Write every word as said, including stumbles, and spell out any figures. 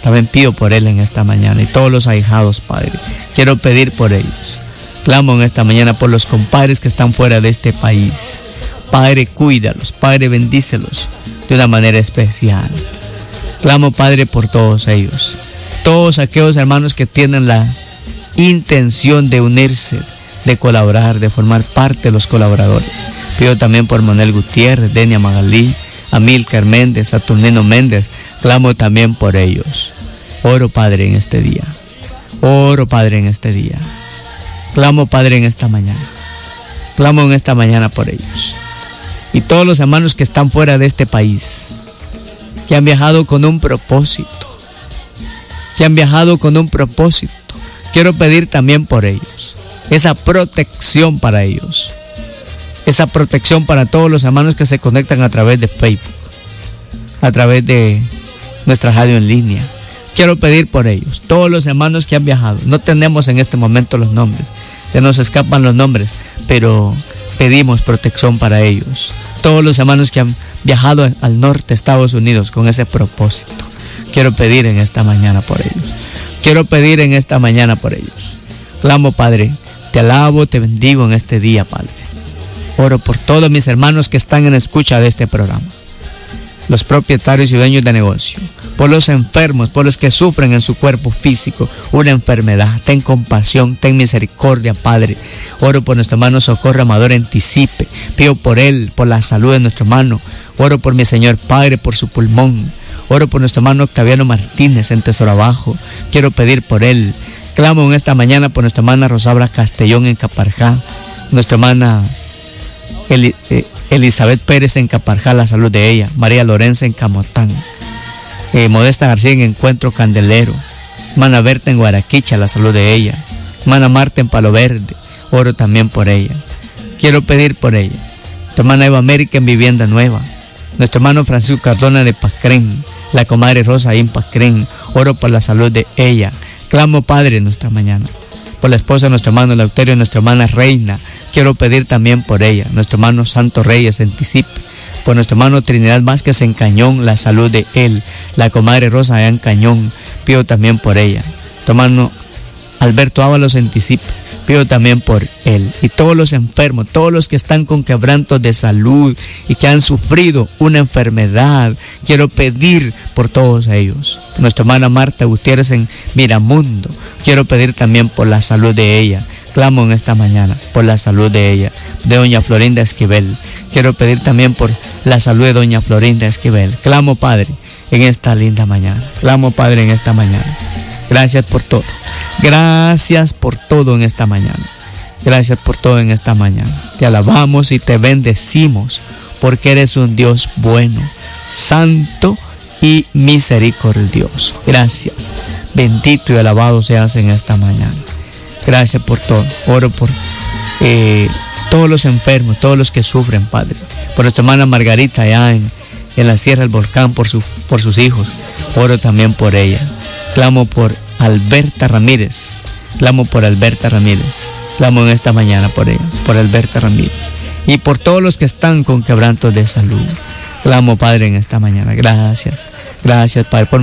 También pido por él en esta mañana y todos los ahijados, Padre. Quiero pedir por ellos. Clamo en esta mañana por los compadres que están fuera de este país. Padre, cuídalos. Padre, bendícelos de una manera especial. Clamo, Padre, por todos ellos. Todos aquellos hermanos que tienen la intención de unirse, de colaborar, de formar parte de los colaboradores. Pido también por Manuel Gutiérrez, Denia Magalí, Amílcar Méndez, Saturnino Méndez. Clamo también por ellos. Oro, Padre, en este día. Oro, Padre, en este día. Clamo, Padre, en esta mañana. Clamo en esta mañana por ellos. Y todos los hermanos que están fuera de este país, que han viajado con un propósito, que han viajado con un propósito. Quiero pedir también por ellos, esa protección para ellos, esa protección para todos los hermanos que se conectan a través de Facebook, a través de nuestra radio en línea. Quiero pedir por ellos, todos los hermanos que han viajado. No tenemos en este momento los nombres, se nos escapan los nombres, pero pedimos protección para ellos. Todos los hermanos que han viajado al norte, Estados Unidos, con ese propósito. Quiero pedir en esta mañana por ellos. Quiero pedir en esta mañana por ellos. Clamo, Padre, te alabo, te bendigo en este día, Padre. Oro por todos mis hermanos que están en escucha de este programa. Los propietarios y dueños de negocio, por los enfermos, por los que sufren en su cuerpo físico una enfermedad. Ten compasión, ten misericordia, Padre. Oro por nuestro hermano Socorro Amador en Tisipe. Pido por él, por la salud de nuestro hermano. Oro por mi Señor Padre, por su pulmón. Oro por nuestro hermano Octaviano Martínez en Tesoro Abajo. Quiero pedir por él. Clamo en esta mañana por nuestra hermana Rosabra Castellón en Caparjá. Nuestra hermana Eli, eh, Elizabeth Pérez en Caparjá, la salud de ella. María Lorenza en Camotán. Eh, Modesta García en Encuentro Candelero. Hermana Berta en Guaraquicha, la salud de ella. Hermana Marta en Palo Verde. Oro también por ella. Quiero pedir por ella. Nuestra hermana Eva América en Vivienda Nueva. Nuestro hermano Francisco Cardona de Pacrén. La comadre Rosa ahí en Pacrén. Oro por la salud de ella. Clamo, Padre, en nuestra mañana. Por la esposa de nuestro hermano Lauterio y nuestra hermana Reina. Quiero pedir también por ella. Nuestro hermano Santos Reyes en Tisipe. Por nuestro hermano Trinidad Vázquez en Cañón, la salud de él. La comadre Rosa allá en Cañón. Pido también por ella. Nuestro hermano Alberto Ábalos en Tisipe. Pido también por él. Y todos los enfermos, todos los que están con quebrantos de salud y que han sufrido una enfermedad. Quiero pedir por todos ellos. Nuestra hermana Marta Gutiérrez en Miramundo. Quiero pedir también por la salud de ella. Clamo en esta mañana por la salud de ella, de doña Florinda Esquivel. Quiero pedir también por la salud de doña Florinda Esquivel. Clamo, Padre, en esta linda mañana. Clamo, Padre, en esta mañana. Gracias por todo. Gracias por todo en esta mañana. Gracias por todo en esta mañana. Te alabamos y te bendecimos porque eres un Dios bueno, santo y misericordioso. Gracias. Bendito y alabado seas en esta mañana. Gracias por todo. Oro por eh, todos los enfermos, todos los que sufren, Padre. Por nuestra hermana Margarita allá en, en la Sierra del Volcán, por, su, por sus hijos. Oro también por ella. Clamo por Alberta Ramírez. Clamo por Alberta Ramírez. Clamo en esta mañana por ella, por Alberta Ramírez. Y por todos los que están con quebrantos de salud. Clamo, Padre, en esta mañana. Gracias. Gracias, Padre, por